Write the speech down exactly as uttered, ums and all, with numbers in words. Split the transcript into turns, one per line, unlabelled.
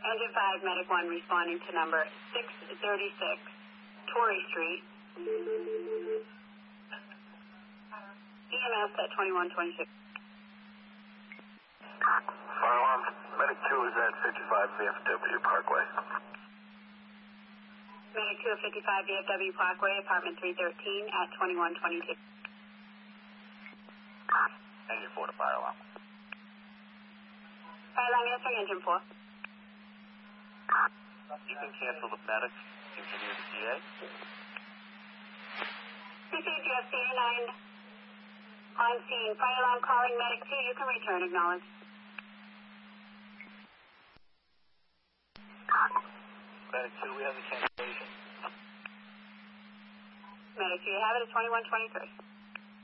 Engine five, Medic one responding to number six thirty-six, Torrey Street. E M S at twenty-one twenty-six.
Fire alarm, Medic two is at fifty-five V F W Parkway.
Medic two at fifty-five V F W Parkway, apartment three thirteen at twenty-one twenty-two.
Engine four to fire alarm.
Fire alarm answering, engine four.
You can cancel the medic, continue the D A.
Received, you have C A nine on scene. Fire alarm calling Medic two, you can return, acknowledge.
Medic two, we have the cancellation.
Medic two, you have it at twenty-one twenty-three.